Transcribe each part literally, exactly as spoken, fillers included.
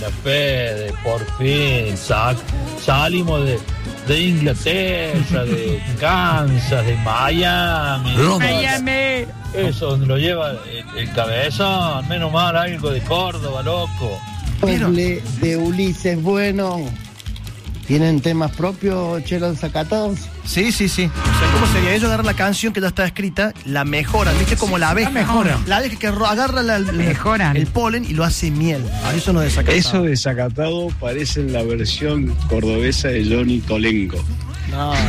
Hola, Fede, por fin sal, salimos de, de Inglaterra, de Kansas, de Miami. Miami. Eso donde lo lleva el, el cabezón, menos mal, algo de Córdoba, loco. Doble de Ulises Bueno. ¿Tienen temas propios, Chelo Desacatados? Sí, sí, sí. O sea, ¿cómo sería? Ellos agarran la canción que ya está escrita, la mejoran, ¿viste? Como la abeja. La mejoran. La abeja que agarra la, la, mejoran. el polen y lo hace miel. A eso no desacatado. Eso desacatado parece la versión cordobesa de Johnny Tolengo. No, no.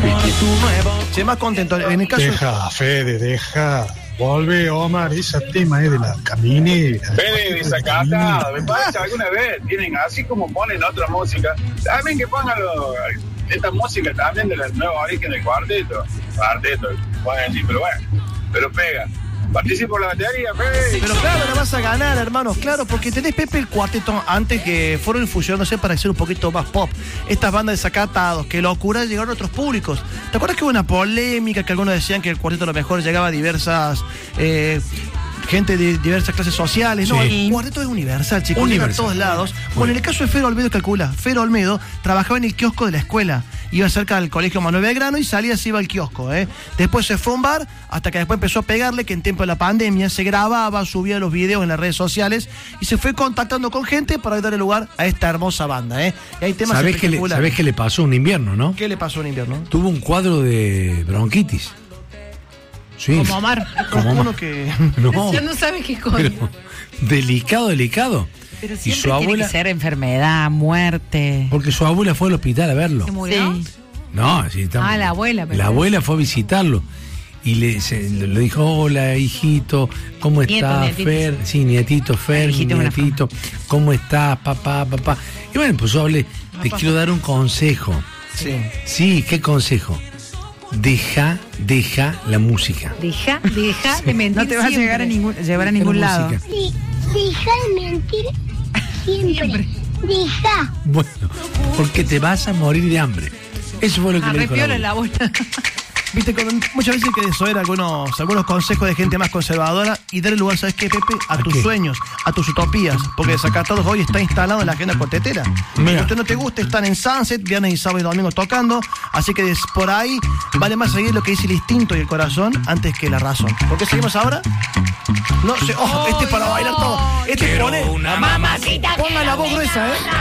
Se más contento. En el caso Deja, Fede, deja. Volve, Omar, ese tema es de la caminera. Fede, desacatado, me parece alguna vez tienen, así como ponen otra música, también que pongan lo, esta música también de la nueva origen del cuarteto, cuarteto, pueden decir, pero bueno, pero pega. Participo en la batería, Fede. Pero claro, la vas a ganar, hermanos, claro, porque tenés Pepe el cuarteto antes que fueron infusionándose para ser un poquito más pop. Estas bandas de desacatados, que locura, llegaron a otros públicos. ¿Te acuerdas que hubo una polémica que algunos decían que el cuarteto a lo mejor llegaba a diversas... Eh, gente de diversas clases sociales? No, sí. El cuarteto es universal, chicos, Universal. llega a todos lados. Bueno, en el caso de Fero Olmedo, calcula, Fero Olmedo trabajaba en el kiosco de la escuela, iba cerca del colegio Manuel Belgrano y salía, se iba al kiosco, ¿eh? Después se fue a un bar, hasta que después empezó a pegarle, que en tiempo de la pandemia se grababa, subía los videos en las redes sociales y se fue contactando con gente para darle lugar a esta hermosa banda, ¿eh? Y hay temas ¿Sabés qué le, espectaculares. ¿Sabés qué le pasó un invierno, no? ¿Qué le pasó en invierno? Tuvo un cuadro de bronquitis. Sí. Como Omar. Como Uno Omar. que... No, Ya no sabe qué coño. pero delicado, delicado. Pero Y siempre su abuela, tiene que ser enfermedad, muerte. porque su abuela fue al hospital a verlo. ¿Se murió? Sí. No, sí, estamos- Ah, la abuela, pero- La abuela fue a visitarlo y le, se- le dijo, hola, hijito, ¿cómo Nieto, estás, nietito. Fer? Sí, nietito, Fer, Hijito es una nietito, ¿cómo estás, papá, papá? Y bueno, pues yo hablé, te quiero dar un consejo. Sí. Sí, ¿qué consejo? Deja, deja la música. Deja, deja de mentir. No te vas a siempre. llegar a ningún, llevar a Deja ningún la lado. música. Sí, deja de mentir siempre. Deja. Bueno, porque te vas a morir de hambre. Eso fue lo que le dijo la Arrepiola la abuela. abuela. Viste, con- muchas veces hay que desoír algunos, algunos consejos de gente más conservadora y darle lugar, ¿sabes qué, Pepe? A, ¿A tus qué? sueños, a tus utopías. Porque Desacatados hoy está instalado en la agenda cuartetera. Mira. Si a usted no te gusta, están en Sunset, viernes y sábado y domingo tocando. Así que des- por ahí vale más seguir lo que dice el instinto y el corazón antes que la razón. ¿Por qué seguimos ahora? No sé. ¡Oh! Este es para bailar todo. Este pone. una mamacita. Ponga la voz gruesa, ¿eh?